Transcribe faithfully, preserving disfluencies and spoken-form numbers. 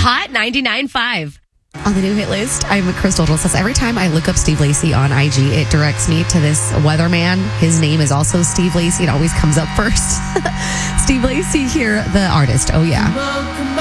Hot ninety-nine point five. On the new hit list, I'm Crystal Joel says, every time I look up Steve Lacy on I G, it directs me to this weatherman. His name is also Steve Lacy. It always comes up first. Steve Lacy here, the artist. Oh, yeah.